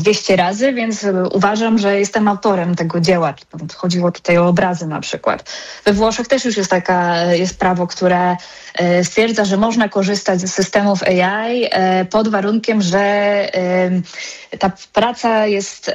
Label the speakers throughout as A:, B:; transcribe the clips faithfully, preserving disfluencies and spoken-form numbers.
A: dwieście razy, więc uważam, że jestem autorem tego dzieła. Chodziło tutaj o obrazy na przykład. We Włoszech też już jest taka, jest prawo, które stwierdza, że można korzystać ze systemów A I pod warunkiem, że ta praca jest,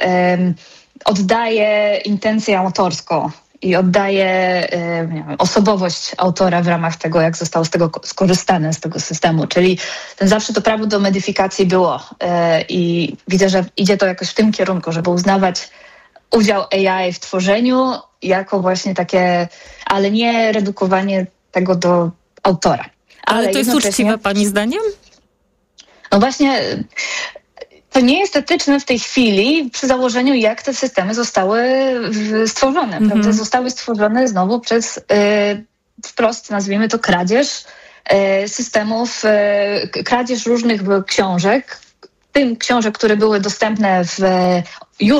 A: oddaje intencję autorską i oddaje nie wiem, osobowość autora w ramach tego, jak zostało z tego skorzystane, z tego systemu. Czyli ten zawsze to prawo do modyfikacji było i widzę, że idzie to jakoś w tym kierunku, żeby uznawać udział A I w tworzeniu jako właśnie takie, ale nie redukowanie tego do autora.
B: Ale, ale to jest uczciwe pani zdaniem?
A: No właśnie... To nie jest etyczne w tej chwili przy założeniu, jak te systemy zostały stworzone. Mm-hmm. Prawda? Zostały stworzone znowu przez y, wprost, nazwijmy to, kradzież y, systemów, y, kradzież różnych książek, tym książek, które były dostępne w już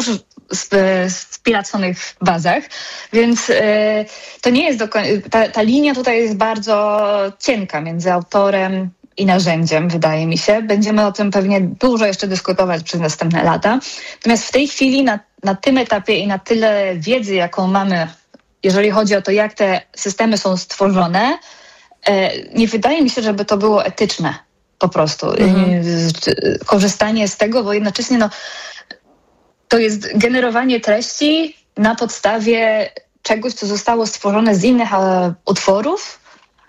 A: spiraconych bazach, więc y, to nie jest do końca, ta, ta linia tutaj jest bardzo cienka między autorem i narzędziem, wydaje mi się. Będziemy o tym pewnie dużo jeszcze dyskutować przez następne lata. Natomiast w tej chwili na, na tym etapie i na tyle wiedzy, jaką mamy, jeżeli chodzi o to, jak te systemy są stworzone, e, nie wydaje mi się, żeby to było etyczne po prostu. Mhm. Korzystanie z tego, bo jednocześnie no, to jest generowanie treści na podstawie czegoś, co zostało stworzone z innych e, utworów,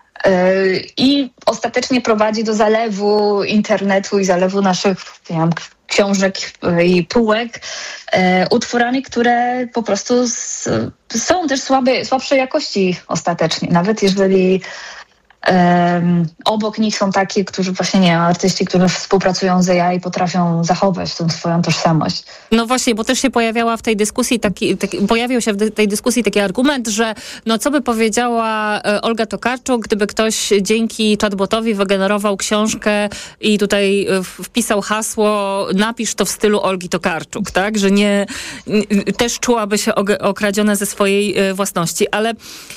A: i ostatecznie prowadzi do zalewu internetu i zalewu naszych nie wiem, książek i półek e, utworami, które po prostu z, są też słabe, słabszej jakości ostatecznie. Nawet jeżeli Um, obok nich są takie, którzy właśnie, nie wiem, artyści, którzy współpracują z A I i potrafią zachować tą swoją tożsamość.
B: No właśnie, bo też się pojawiała w tej dyskusji taki, taki, pojawił się w tej dyskusji taki argument, że no co by powiedziała Olga Tokarczuk, gdyby ktoś dzięki chatbotowi wygenerował książkę i tutaj wpisał hasło napisz to w stylu Olgi Tokarczuk, tak? Że nie, też czułaby się okradzione ze swojej własności, ale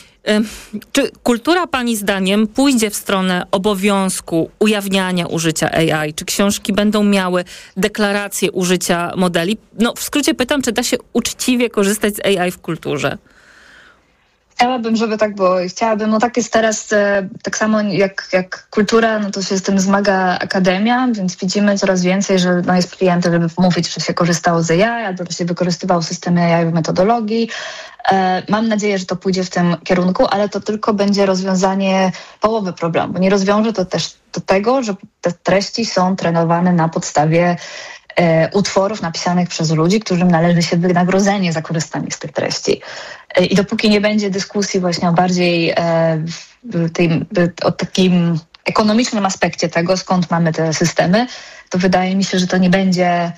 B: czy kultura pani zdaniem pójdzie w stronę obowiązku ujawniania użycia A I? Czy książki będą miały deklarację użycia modeli? No w skrócie pytam, czy da się uczciwie korzystać z A I w kulturze?
A: Chciałabym, żeby tak było. Chciałabym, no tak jest teraz, e, tak samo jak, jak kultura, no to się z tym zmaga akademia, więc widzimy coraz więcej, że no jest klienty, żeby mówić, że się korzystało z A I, albo że się wykorzystywało systemy A I w metodologii. E, mam nadzieję, że to pójdzie w tym kierunku, ale to tylko będzie rozwiązanie połowy problemu. Nie rozwiąże to też do tego, że te treści są trenowane na podstawie e, utworów napisanych przez ludzi, którym należy się wynagrodzenie za korzystanie z tych treści. E, I dopóki nie będzie dyskusji właśnie o bardziej e, tej, o takim ekonomicznym aspekcie tego, skąd mamy te systemy, to wydaje mi się, że to nie będzie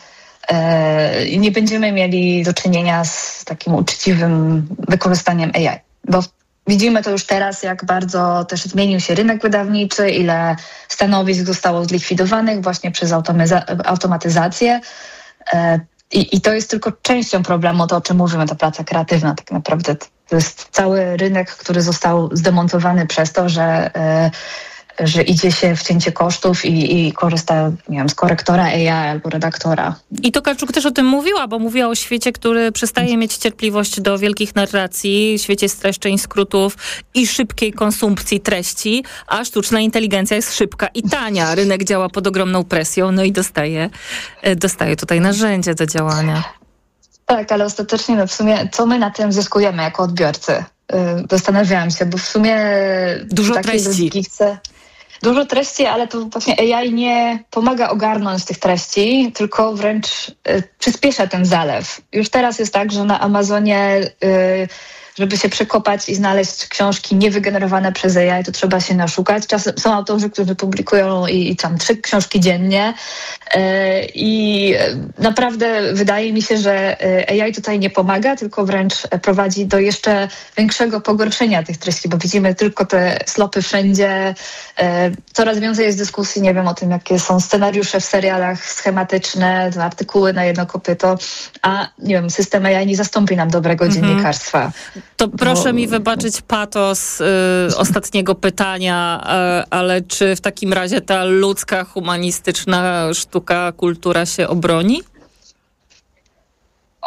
A: i nie będziemy mieli do czynienia z takim uczciwym wykorzystaniem A I. Bo widzimy to już teraz, jak bardzo też zmienił się rynek wydawniczy, ile stanowisk zostało zlikwidowanych właśnie przez automatyza- automatyzację. I, I to jest tylko częścią problemu, to o czym mówimy, ta praca kreatywna tak naprawdę. To jest cały rynek, który został zdemontowany przez to, że że idzie się w cięcie kosztów i, i korzysta, nie wiem, z korektora A I albo redaktora.
B: I Tokarczuk też o tym mówiła, bo mówiła o świecie, który przestaje mieć cierpliwość do wielkich narracji, świecie streszczeń, skrótów i szybkiej konsumpcji treści, a sztuczna inteligencja jest szybka i tania. Rynek działa pod ogromną presją, no i dostaje, dostaje tutaj narzędzie do działania.
A: Tak, ale ostatecznie no w sumie co my na tym zyskujemy jako odbiorcy? Zastanawiałam się, bo w sumie
B: dużo treści.
A: Chcę... Dużo treści, ale to właśnie A I nie pomaga ogarnąć tych treści, tylko wręcz y, przyspiesza ten zalew. Już teraz jest tak, że na Amazonie, y, żeby się przekopać i znaleźć książki niewygenerowane przez A I, to trzeba się naszukać. Czasem są autorzy, którzy publikują i, i tam trzy książki dziennie y, i naprawdę wydaje mi się, że A I tutaj nie pomaga, tylko wręcz prowadzi do jeszcze większego pogorszenia tych treści, bo widzimy tylko te slopy wszędzie. Coraz więcej jest dyskusji, nie wiem, o tym, jakie są scenariusze w serialach schematyczne, artykuły na jedno kopyto, a nie wiem, system A I nie zastąpi nam dobrego mhm. dziennikarstwa.
B: To proszę bo... mi wybaczyć patos y, ostatniego pytania, y, ale czy w takim razie ta ludzka, humanistyczna sztuka, kultura się obroni?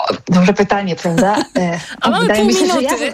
A: Duże pytanie, prawda?
B: A mamy
A: wydaje
B: pół
A: mi się,
B: minuty.
A: że ja...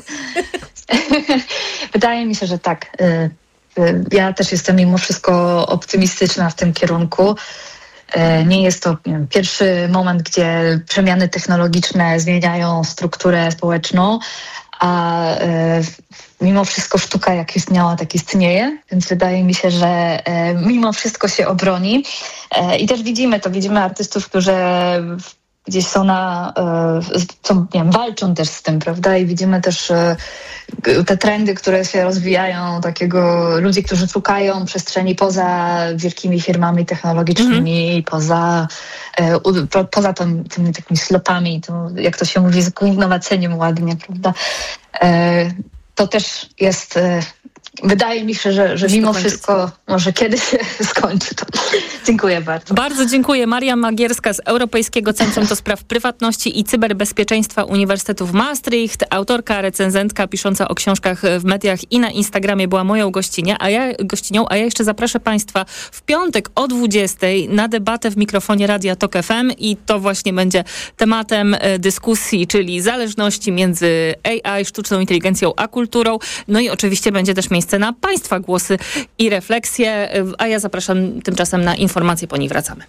A: Wydaje mi się, że tak. Ja też jestem mimo wszystko optymistyczna w tym kierunku. Nie jest to nie wiem, pierwszy moment, gdzie przemiany technologiczne zmieniają strukturę społeczną, a mimo wszystko sztuka jak istniała, tak istnieje, więc wydaje mi się, że mimo wszystko się obroni. I też widzimy to, widzimy artystów, którzy gdzieś są na, są, nie wiem, walczą też z tym, prawda? I widzimy też te trendy, które się rozwijają, takiego ludzi, którzy szukają przestrzeni poza wielkimi firmami technologicznymi, mm. poza, po, poza tym, tymi takimi slotami, to, jak to się mówi, z innowacyjnym ładnie, prawda? To też jest... Wydaje mi się, że, że mimo wszystko może kiedyś się skończy to. Dziękuję bardzo.
B: Bardzo dziękuję. Maria Magierska z Europejskiego Centrum do Spraw Prywatności i Cyberbezpieczeństwa Uniwersytetu w Maastricht. Autorka, recenzentka pisząca o książkach w mediach i na Instagramie była moją gościnią, a ja, gościnią, a ja jeszcze zaproszę Państwa w piątek o dwudziestej na debatę w mikrofonie Radia Tok F M i to właśnie będzie tematem dyskusji, czyli zależności między A I, sztuczną inteligencją, a kulturą. No i oczywiście będzie też miejsce na Państwa głosy i refleksje, a ja zapraszam tymczasem na informacje, po niej wracamy.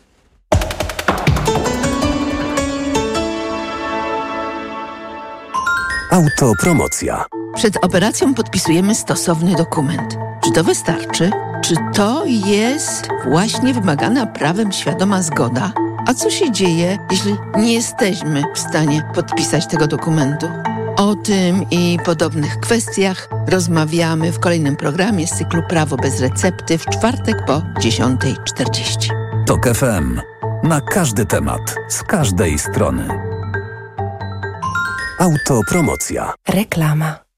C: Autopromocja.
D: Przed operacją podpisujemy stosowny dokument. Czy to wystarczy? Czy to jest właśnie wymagana prawem świadoma zgoda? A co się dzieje, jeśli nie jesteśmy w stanie podpisać tego dokumentu? O tym i podobnych kwestiach rozmawiamy w kolejnym programie z cyklu Prawo bez recepty w czwartek po dziesiątej czterdzieści.
C: Tok F M. Na każdy temat, z każdej strony. Autopromocja.
E: Reklama.